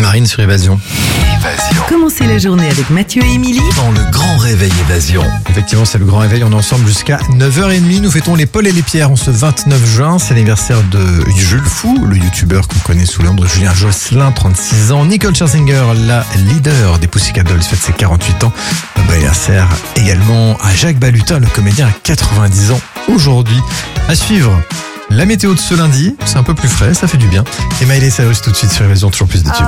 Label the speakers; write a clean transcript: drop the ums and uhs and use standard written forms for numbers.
Speaker 1: Marine sur Évasion.
Speaker 2: Commencez la journée avec Mathieu et Émilie.
Speaker 1: Dans le grand réveil Évasion. Effectivement, c'est le grand réveil. On est ensemble jusqu'à 9h30. Nous fêtons les Paul et les Pierre en ce 29 juin. C'est l'anniversaire de Jules Fou, le youtubeur qu'on connaît sous le nom de Julien Josselin, 36 ans. Nicole Scherzinger, la leader des Pussycat Dolls, fête ses 48 ans. Un bon anniversaire également à Jacques Balutin, le comédien à 90 ans aujourd'hui. À suivre, la météo de ce lundi. C'est un peu plus frais, ça fait du bien. Et Miley Cyrus tout de suite sur Évasion, toujours plus de tubes.